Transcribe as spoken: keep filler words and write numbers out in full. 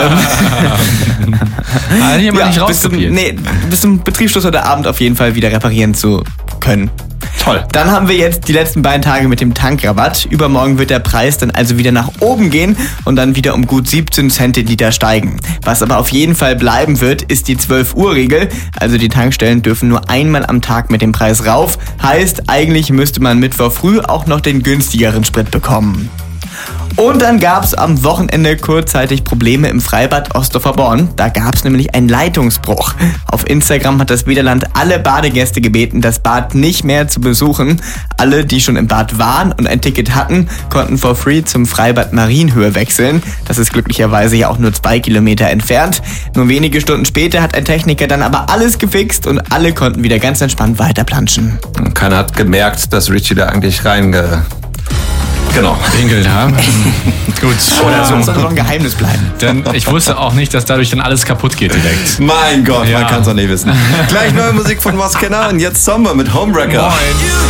Ah, hier mal ja, nicht bis zum, rauskopiert. nee, bis zum Betriebsschluss heute Abend auf jeden Fall wieder reparieren zu können. Toll. Dann haben wir jetzt die letzten beiden Tage mit dem Tankrabatt. Übermorgen wird der Preis dann also wieder nach oben gehen und dann wieder um gut siebzehn Cent den Liter steigen. Was aber auf jeden Fall bleiben wird, ist die zwölf Uhr Regel. Also die Tankstellen dürfen nur einmal am Tag mit dem Preis rauf. Heißt, eigentlich müsste man Mittwoch früh auch noch den günstigeren Sprit bekommen. Und dann gab es am Wochenende kurzzeitig Probleme im Freibad Ostdorfer-Born. Da gab es nämlich einen Leitungsbruch. Auf Instagram hat das Bäderland alle Badegäste gebeten, das Bad nicht mehr zu besuchen. Alle, die schon im Bad waren und ein Ticket hatten, konnten for free zum Freibad Marienhöhe wechseln. Das ist glücklicherweise ja auch nur zwei Kilometer entfernt. Nur wenige Stunden später hat ein Techniker dann aber alles gefixt und alle konnten wieder ganz entspannt weiterplanschen. Keiner hat gemerkt, dass Richie da eigentlich reinge... Genau. Pinkelt haben. Gut. Oder soll es doch noch ein Geheimnis bleiben. Denn ich wusste auch nicht, dass dadurch dann alles kaputt geht direkt. Mein Gott, Ja. man kann es auch nicht wissen. Gleich neue Musik von Moskena und jetzt Sommer mit Homewrecker. Moin.